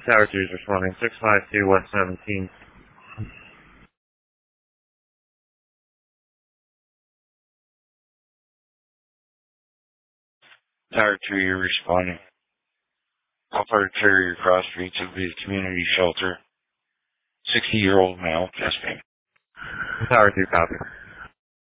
Tower 2 is responding. 652 West 17. Tower 2, you're responding. Alpha Carrier Cross Street to the community shelter. 60-year-old male, testing. Tower 2, copy.